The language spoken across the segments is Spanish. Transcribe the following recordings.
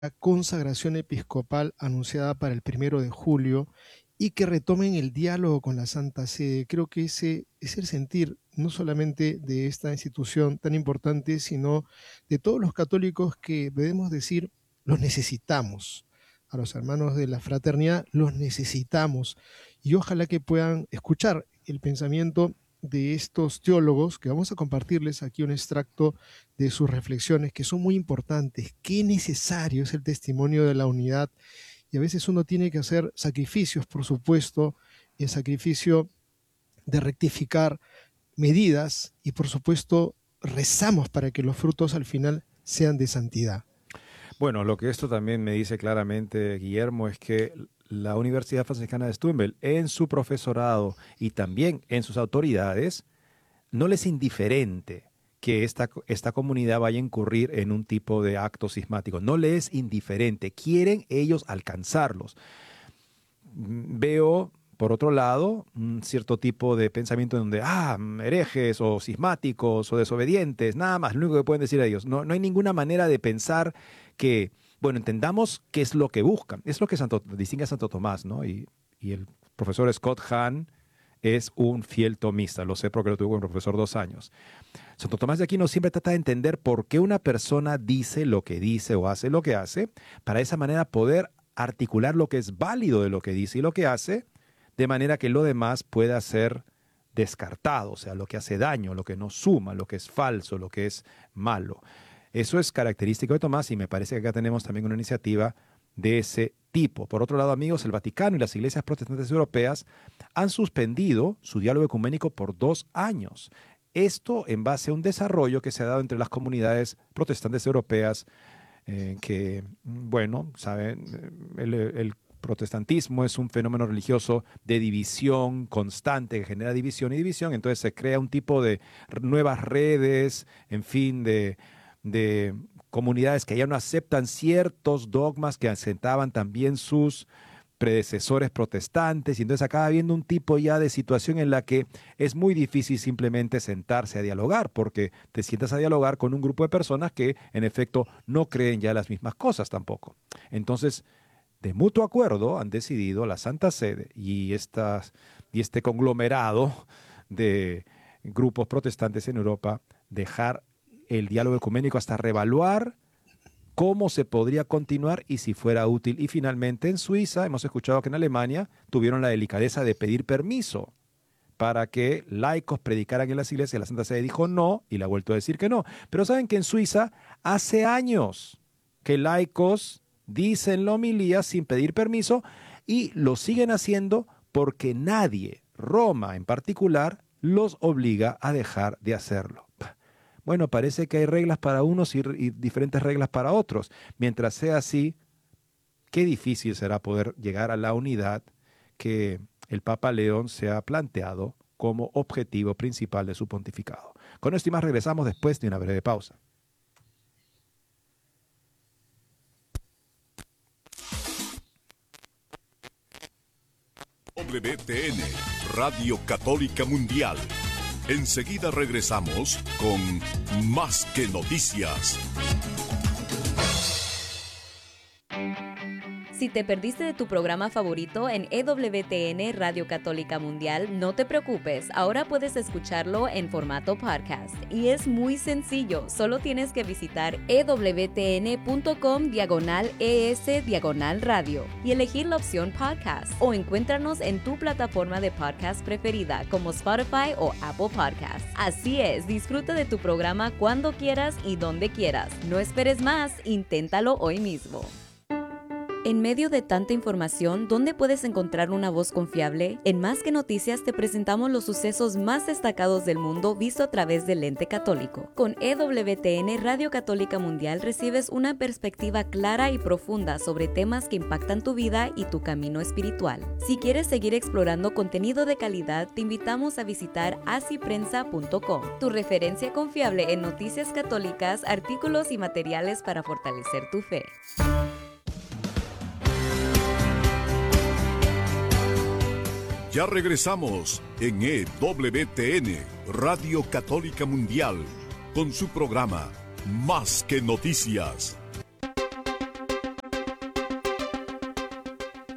consagración episcopal anunciada para el 1 de julio y que retomen el diálogo con la Santa Sede. Creo que ese es el sentir no solamente de esta institución tan importante, sino de todos los católicos que debemos decir, los necesitamos. A los hermanos de la fraternidad los necesitamos y ojalá que puedan escuchar el pensamiento de estos teólogos, que vamos a compartirles aquí un extracto de sus reflexiones, que son muy importantes. Qué necesario es el testimonio de la unidad, y a veces uno tiene que hacer sacrificios, por supuesto, el sacrificio de rectificar medidas, y por supuesto rezamos para que los frutos al final sean de santidad. Bueno, lo que esto también me dice claramente, Guillermo, es que la Universidad Franciscana de Stumbel, en su profesorado y también en sus autoridades, no les es indiferente que esta comunidad vaya a incurrir en un tipo de acto cismático. No les es indiferente. Quieren ellos alcanzarlos. Veo, por otro lado, un cierto tipo de pensamiento en donde, herejes o cismáticos o desobedientes, nada más, lo único que pueden decir a ellos. No hay ninguna manera de pensar que, bueno, entendamos qué es lo que buscan. Es lo que distingue a Santo Tomás, ¿no? Y el profesor Scott Hahn es un fiel tomista, lo sé porque lo tuve con el profesor 2 años. Santo Tomás de Aquino siempre trata de entender por qué una persona dice lo que dice o hace lo que hace, para de esa manera poder articular lo que es válido de lo que dice y lo que hace, de manera que lo demás pueda ser descartado, o sea, lo que hace daño, lo que no suma, lo que es falso, lo que es malo. Eso es característico de Tomás y me parece que acá tenemos también una iniciativa de ese tipo. Por otro lado, amigos, el Vaticano y las iglesias protestantes europeas han suspendido su diálogo ecuménico por 2 años. Esto en base a un desarrollo que se ha dado entre las comunidades protestantes europeas que, bueno, saben, el protestantismo es un fenómeno religioso de división constante que genera división y división, entonces se crea un tipo de nuevas redes, en fin, de comunidades que ya no aceptan ciertos dogmas que asentaban también sus predecesores protestantes, y entonces acaba habiendo un tipo ya de situación en la que es muy difícil simplemente sentarse a dialogar, porque te sientas a dialogar con un grupo de personas que en efecto no creen ya las mismas cosas tampoco. Entonces, de mutuo acuerdo han decidido la Santa Sede y este conglomerado de grupos protestantes en Europa dejar el diálogo ecuménico hasta reevaluar cómo se podría continuar y si fuera útil. Y finalmente en Suiza, hemos escuchado que en Alemania tuvieron la delicadeza de pedir permiso para que laicos predicaran en las iglesias. La Santa Sede dijo no y le ha vuelto a decir que no. Pero saben que en Suiza hace años que laicos dicen la homilía sin pedir permiso y lo siguen haciendo porque nadie, Roma en particular, los obliga a dejar de hacerlo. Bueno, parece que hay reglas para unos y diferentes reglas para otros. Mientras sea así, qué difícil será poder llegar a la unidad que el Papa León se ha planteado como objetivo principal de su pontificado. Con esto y más regresamos después de una breve pausa. WTN, Radio Católica Mundial. Enseguida regresamos con Más que Noticias. Si te perdiste de tu programa favorito en EWTN Radio Católica Mundial, no te preocupes, ahora puedes escucharlo en formato podcast. Y es muy sencillo, solo tienes que visitar ewtn.com/ES/radio y elegir la opción podcast. O encuéntranos en tu plataforma de podcast preferida como Spotify o Apple Podcasts. Así es, disfruta de tu programa cuando quieras y donde quieras. No esperes más, inténtalo hoy mismo. En medio de tanta información, ¿dónde puedes encontrar una voz confiable? En Más que Noticias te presentamos los sucesos más destacados del mundo visto a través del lente católico. Con EWTN Radio Católica Mundial recibes una perspectiva clara y profunda sobre temas que impactan tu vida y tu camino espiritual. Si quieres seguir explorando contenido de calidad, te invitamos a visitar asiprensa.com, tu referencia confiable en noticias católicas, artículos y materiales para fortalecer tu fe. Ya regresamos en EWTN, Radio Católica Mundial, con su programa Más que Noticias.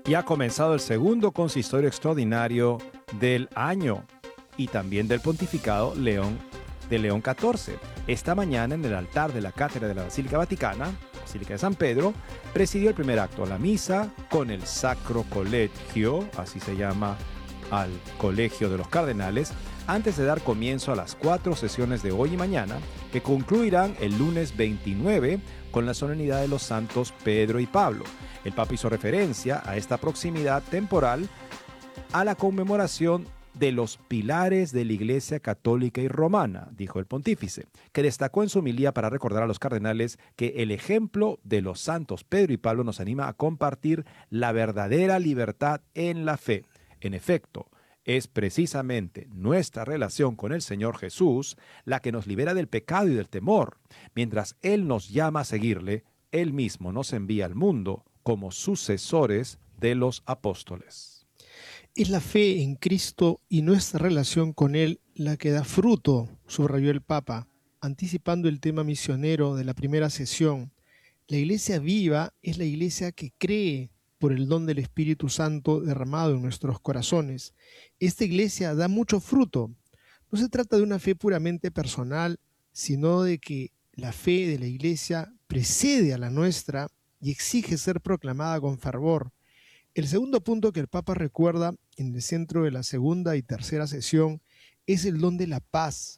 Y ha comenzado el segundo consistorio extraordinario del año y también del pontificado de León XIV. Esta mañana, en el altar de la Cátedra de la Basílica Vaticana, Basílica de San Pedro, presidió el primer acto, la misa, con el Sacro Colegio, así se llama al Colegio de los Cardenales, antes de dar comienzo a las 4 sesiones de hoy y mañana, que concluirán el lunes 29 con la solemnidad de los santos Pedro y Pablo. El Papa hizo referencia a esta proximidad temporal a la conmemoración de los pilares de la Iglesia Católica y Romana, dijo el pontífice, que destacó en su homilía para recordar a los cardenales que el ejemplo de los santos Pedro y Pablo nos anima a compartir la verdadera libertad en la fe. En efecto, es precisamente nuestra relación con el Señor Jesús la que nos libera del pecado y del temor. Mientras Él nos llama a seguirle, Él mismo nos envía al mundo como sucesores de los apóstoles. Es la fe en Cristo y nuestra relación con Él la que da fruto, subrayó el Papa, anticipando el tema misionero de la primera sesión. La Iglesia viva es la Iglesia que cree por el don del Espíritu Santo derramado en nuestros corazones. Esta Iglesia da mucho fruto. No se trata de una fe puramente personal, sino de que la fe de la Iglesia precede a la nuestra y exige ser proclamada con fervor. El segundo punto que el Papa recuerda en el centro de la segunda y tercera sesión es el don de la paz,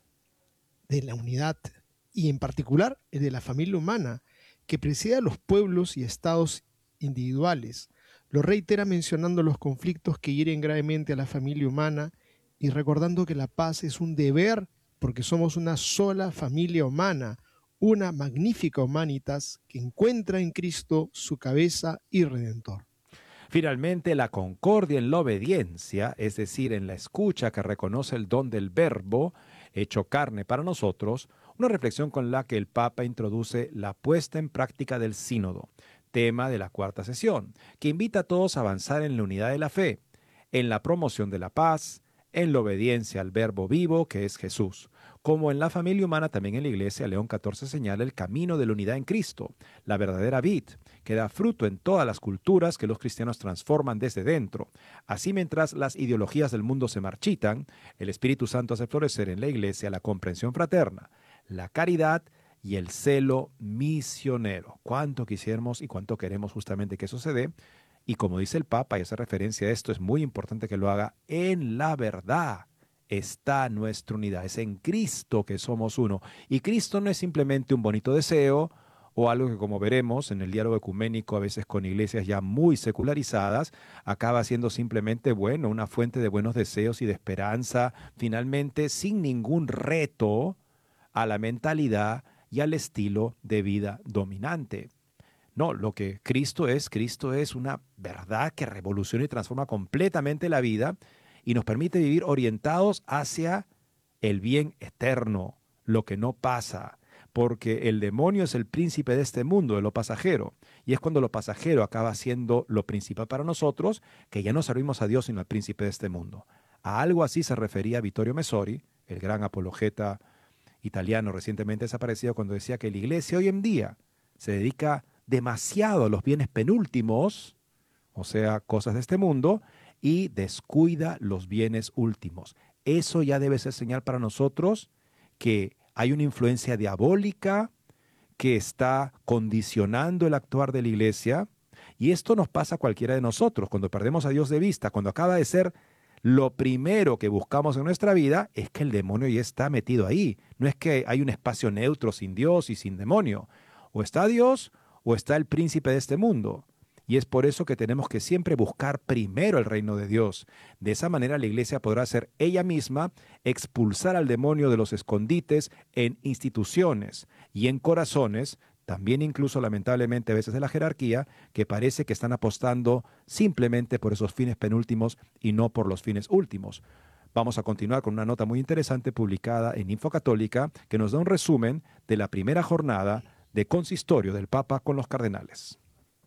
de la unidad y en particular el de la familia humana, que precede a los pueblos y estados individuales. Lo reitera mencionando los conflictos que hieren gravemente a la familia humana y recordando que la paz es un deber porque somos una sola familia humana, una magnífica humanitas que encuentra en Cristo su cabeza y redentor. Finalmente, la concordia en la obediencia, es decir, en la escucha que reconoce el don del verbo hecho carne para nosotros, una reflexión con la que el Papa introduce la puesta en práctica del sínodo, tema de la cuarta sesión, que invita a todos a avanzar en la unidad de la fe, en la promoción de la paz, en la obediencia al verbo vivo que es Jesús. Como en la familia humana, también en la Iglesia, León XIV señala el camino de la unidad en Cristo, la verdadera vid, que da fruto en todas las culturas que los cristianos transforman desde dentro. Así, mientras las ideologías del mundo se marchitan, el Espíritu Santo hace florecer en la Iglesia la comprensión fraterna, la caridad y el celo misionero. Cuánto quisiéramos y cuánto queremos justamente que eso se dé. Y como dice el Papa, y hace referencia a esto, es muy importante que lo haga en la verdad. Está nuestra unidad, es en Cristo que somos uno. Y Cristo no es simplemente un bonito deseo o algo que, como veremos en el diálogo ecuménico, a veces con iglesias ya muy secularizadas, acaba siendo simplemente, bueno, una fuente de buenos deseos y de esperanza, finalmente sin ningún reto a la mentalidad y al estilo de vida dominante. No, lo que Cristo es una verdad que revoluciona y transforma completamente la vida y nos permite vivir orientados hacia el bien eterno, lo que no pasa, porque el demonio es el príncipe de este mundo, de lo pasajero, y es cuando lo pasajero acaba siendo lo principal para nosotros, que ya no servimos a Dios sino al príncipe de este mundo. A algo así se refería Vittorio Messori, el gran apologeta italiano recientemente desaparecido, cuando decía que la iglesia hoy en día se dedica demasiado a los bienes penúltimos, o sea, cosas de este mundo, y descuida los bienes últimos. Eso ya debe ser señal para nosotros que hay una influencia diabólica que está condicionando el actuar de la iglesia, y esto nos pasa a cualquiera de nosotros. Cuando perdemos a Dios de vista, cuando acaba de ser lo primero que buscamos en nuestra vida, es que el demonio ya está metido ahí. No es que hay un espacio neutro sin Dios y sin demonio. O está Dios o está el príncipe de este mundo. Y es por eso que tenemos que siempre buscar primero el reino de Dios. De esa manera la iglesia podrá ser ella misma, expulsar al demonio de los escondites en instituciones y en corazones, también incluso lamentablemente a veces de la jerarquía, que parece que están apostando simplemente por esos fines penúltimos y no por los fines últimos. Vamos a continuar con una nota muy interesante publicada en Info Católica que nos da un resumen de la primera jornada de consistorio del Papa con los cardenales.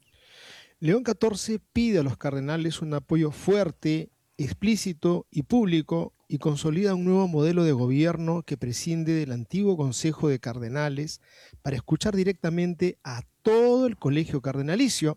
León XIV pide a los cardenales un apoyo fuerte, explícito y público y consolida un nuevo modelo de gobierno que prescinde del antiguo Consejo de Cardenales para escuchar directamente a todo el colegio cardenalicio